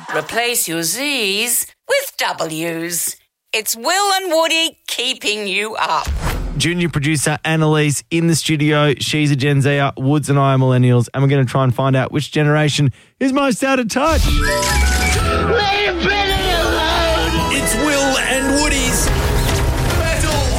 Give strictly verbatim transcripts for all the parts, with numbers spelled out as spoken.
Replace your Z's with W's. It's Will and Woody keeping you up. Junior producer Annalise in the studio. She's a Gen Zer. Woods and I are millennials, and we're going to try and find out which generation is most out of touch. Leave Britney alone! It's Will and Woody's Battle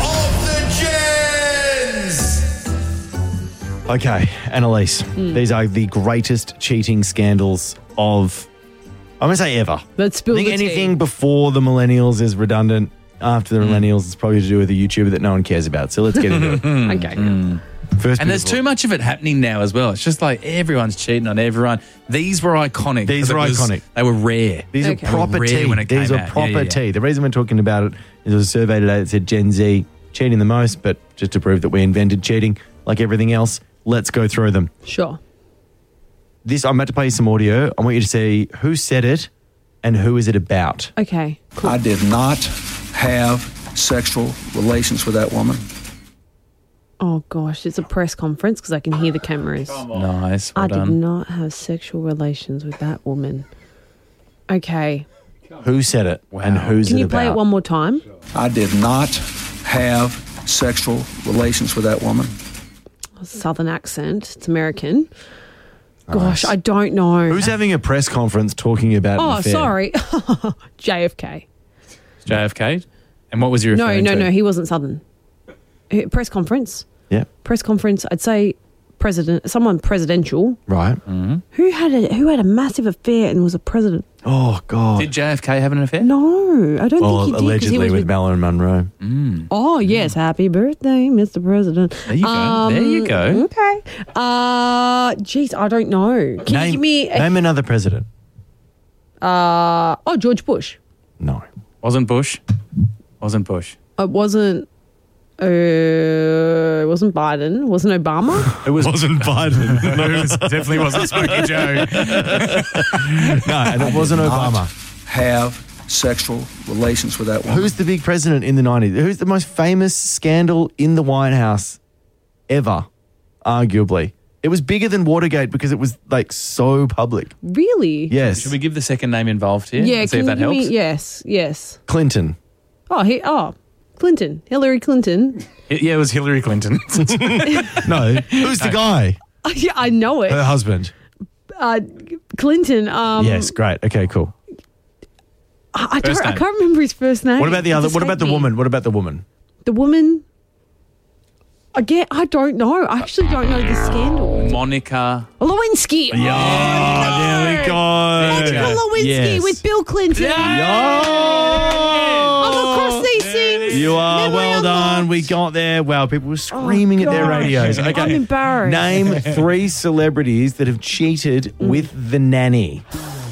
of the Gens. Okay, Annalise, Hmm. these are the greatest cheating scandals of, I'm going to say ever. Let's spill I think the tea. anything before the millennials is redundant. After the millennials, it's probably to do with a YouTuber that no one cares about. So let's get into it. Okay. First, And there's bit of- too much of it happening now as well. It's just like everyone's cheating on everyone. These were iconic. These 'cause were it was- iconic. They were rare. These Okay. are proper Rare tea. when it These came are out. proper Yeah, yeah, yeah. tea. The reason we're talking about it is there was a survey today that said Gen Z cheating the most, but just to prove that we invented cheating, like everything else, let's go through them. Sure. This, I'm about to play you some audio. I want you to see who said it and who is it about. Okay. I did not have sexual relations with that woman. Oh, gosh. It's a press conference because I can hear the cameras. Nice. Well I done. did not have sexual relations with that woman. Okay. Who said it and who's Can it you about? play it one more time? I did not have sexual relations with that woman. Southern accent. It's American. Gosh, I don't know. Who's having a press conference talking about an Oh, affair? sorry. J F K. J F K. And what was you No, referring no, to? no. He wasn't Southern. Eh, Press conference. Yeah, Press conference. I'd say president. Someone presidential. right. Who had a who had a massive affair and was a president? Oh, God. Did J F K have an affair? No, I don't well, think he did. 'cause he allegedly was with Marilyn Monroe. Oh yes, happy birthday, Mister President. There you go. There you go. Okay. Uh, geez, I don't know. Can name, you give me? A, name another president. uh, oh, George Bush. No. Wasn't Bush? Wasn't Bush? It wasn't. Uh, it wasn't Biden. Wasn't Obama? It was Wasn't Biden. No, it was, definitely wasn't Smokey Joe. No, and it wasn't Obama. Have sexual relations with that woman. Who's the big president in the nineties? Who's the most famous scandal in the White House ever, arguably? It was bigger than Watergate because it was like so public. Really? Yes. Should we give the second name involved here? Yeah. and see Can if that you give helps. me? Yes. Yes. Clinton. Oh, he. Oh, Clinton. Hillary Clinton. Yeah, it was Hillary Clinton. No. Who's the guy? Yeah, I know it. Her husband. Uh, Clinton. Um, Yes, great. Okay, cool. I, I don't. First I name. can't remember his first name. What about the It's other? What about escaped the me. woman? What about the woman? The woman. Again, I don't know. I actually don't know the scandal. Monica. Lewinsky. Oh, there we go. Monica Lewinsky Yes. with Bill Clinton. I'm across these things. You are Memory well done. unlocked. We got there. Wow, people were screaming at their gosh. radios. Okay. I'm embarrassed. Name three celebrities that have cheated with the nanny.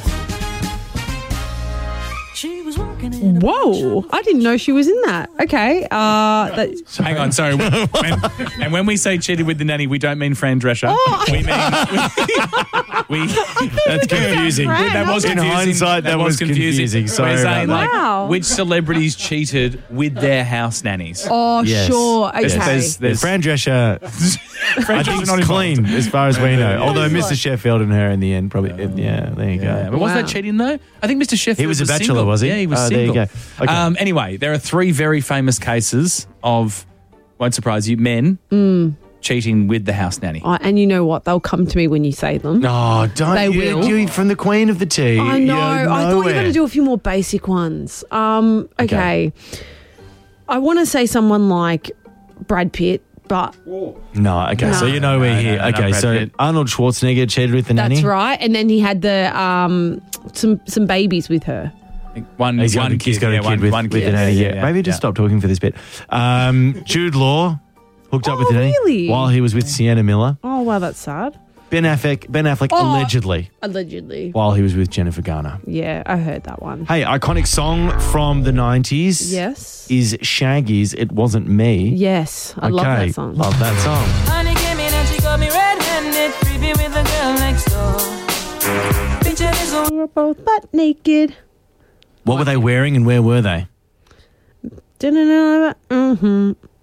Whoa! I didn't know she was in that. Okay. Uh, that, Hang on, sorry. When, and when we say cheated with the nanny, we don't mean Fran Drescher. Oh. We mean we. That's confusing. Fran. That was In confusing. hindsight, that was confusing. Sorry We're about saying that. like Wow. which celebrities cheated with their house nannies. oh, Yes. sure. Okay. Yes. There's- there's- Fran Drescher, I think, is clean as far as we know. Although He's Mister like- Sheffield and her in the end probably, yeah, there you Yeah, go. but wasn't Wow. that cheating though? I think Mister Sheffield He was a bachelor, single. was he? Yeah, he was Oh, there you single. go. Okay. Um, anyway, there are three very famous cases of, won't surprise you, men cheating with the house nanny. Oh, and you know what? They'll come to me when you say them. No, don't They you, will. you from the Queen of the Tea. I know. You're I thought you were nowhere. going to do a few more basic ones. Um, okay. Okay. I want to say someone like Brad Pitt, but No, okay, so No. you know we're No, no, here. no, not okay, Brad so Pitt. Arnold Schwarzenegger cheated with the nanny. that's right. And then he had the um, some some babies with her. One, He's got, one a, kid, he's got a yeah, kid one, with, one with kid. the nanny. Yeah, yeah, maybe just yeah. stop talking for this bit. Um, Jude Law hooked up with Oh, the nanny really? while he was with Sienna Miller. Oh wow, that's sad. Ben Affleck, Ben Affleck Oh. allegedly Allegedly. while he was with Jennifer Garner. Yeah, I heard that one. Hey, iconic song from the nineties. Yes. Is Shaggy's "It Wasn't Me." Yes, I okay, love that song. Love that song. Honey came in and she got me red-handed, creepy with the girl next door. Picture this We were both butt naked. What were they wearing and where were they? Mm-hmm.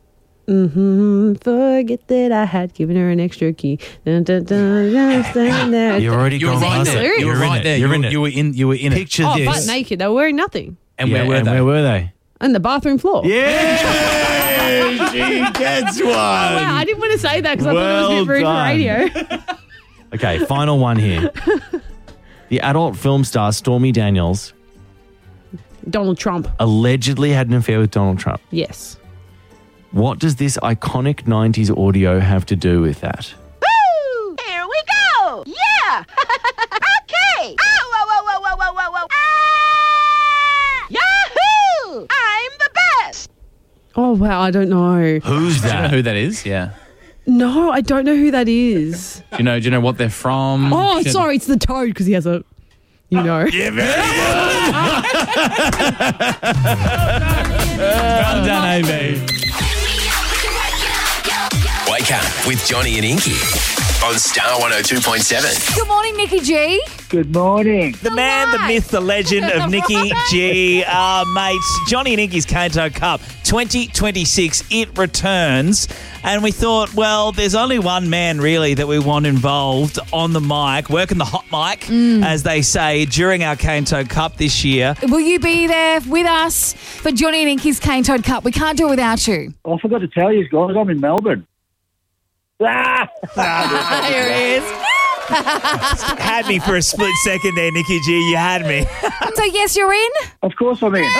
Mm-hmm. Forget that I had given her an extra key. Dun, dun, dun, dun, dun, dun. You're already You were gone right past there. it. You were You're in right it. there. You're You in were- it. You were in. You were in it. Picture Oh, this. butt naked. They were wearing nothing. And Yeah, where were and they? where were they? On the bathroom floor. Yeah, she gets one. Oh, wow, I didn't want to say that because I Well thought it was a bit rude done. for radio. Okay, final one here. The adult film star Stormy Daniels Donald Trump. allegedly had an affair with Donald Trump. Yes. What does this iconic nineties audio have to do with that? Woo! Here we go! Yeah! Okay! Oh, whoa, whoa, whoa, whoa, whoa, whoa, whoa! Ah! Yahoo! I'm the best! Oh, wow. I don't know. Who's Do you know that? who that is? Yeah. No, I don't know who that is. Do you know? Do you know what they're from? Oh, Should- sorry. It's the Toad because he has a, you know. Yeah, very Well done, A B. Wake up with Johnny and Inky on Star one oh two point seven. Good morning, Nikki G. Good morning. The man, the myth, the legend of Nikki G. Uh, mates, Johnny and Inky's Kanto Cup twenty twenty-six, it returns. And we thought, well, there's only one man really that we want involved on the mic, working the hot mic, as they say, during our Kanto Cup this year. Will you be there with us for Johnny and Inky's Cane Toad Cup? We can't do it without you. I forgot to tell you guys, I'm in Melbourne. Ah! There he is. Had me for a split second there, Nikki G. You had me. So, yes, you're in? Of course I'm in.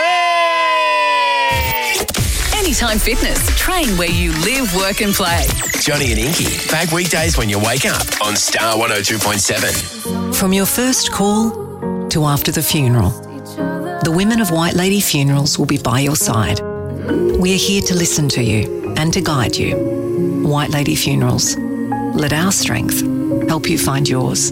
Anytime Fitness. Train where you live, work and play. Johnny and Inky, back weekdays when you wake up on Star one oh two point seven. From your first call to after the funeral, the women of White Lady Funerals will be by your side. We're here to listen to you and to guide you. White Lady Funerals. Let our strength help you find yours.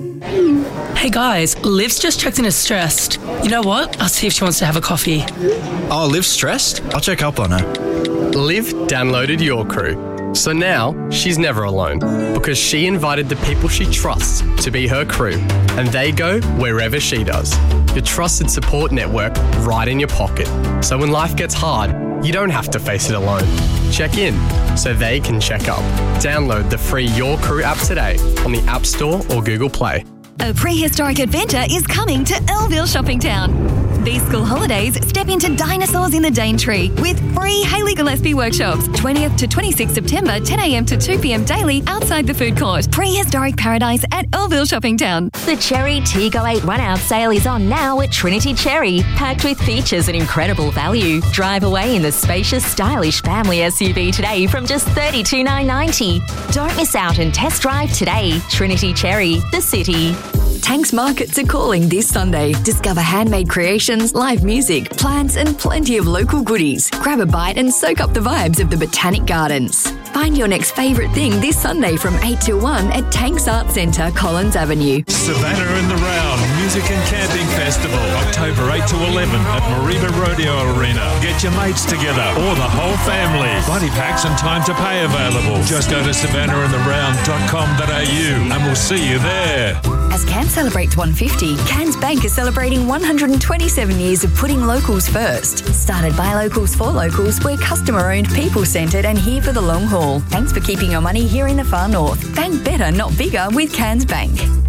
Hey guys, Liv's just checked in as stressed. You know what? I'll see if she wants to have a coffee. Oh, Liv's stressed? I'll check up on her. Liv downloaded Your Crew, so now she's never alone because she invited the people she trusts to be her crew, and they go wherever she does. Your trusted support network right in your pocket, so when life gets hard, you don't have to face it alone. Check in so they can check up. Download the free Your Crew app today on the App Store or Google Play. A prehistoric adventure is coming to Elville Shopping Town. These school holidays, step into dinosaurs in the Daintree with free Hayley Gillespie workshops, twentieth to twenty-sixth September, ten a.m. to two p.m. daily outside the food court. Prehistoric paradise at Elville Shopping Town. The Cherry T Go eight run-out sale is on now at Trinity Cherry, packed with features and incredible value. Drive away in the spacious, stylish family S U V today from just thirty-two thousand nine hundred ninety dollars. Don't miss out and test drive today. Trinity Cherry, the city. Tanks Markets are calling this Sunday. Discover handmade creations, live music, plants and plenty of local goodies. Grab a bite and soak up the vibes of the Botanic Gardens. Find your next favourite thing this Sunday from eight till one at Tanks Arts Centre, Collins Avenue. Savannah and the Round Music and Camping Festival, October eighth to eleven at Mariba Rodeo Arena. Get your mates together or the whole family. Buddy packs and time to pay available. Just go to savannah and the round dot com dot a u and we'll see you there. As Cairns celebrates one hundred fifty, Cairns Bank is celebrating one hundred twenty-seven years of putting locals first. Started by locals for locals, we're customer-owned, people-centred and here for the long haul. Thanks for keeping your money here in the far north. Bank better, not bigger with Cairns Bank.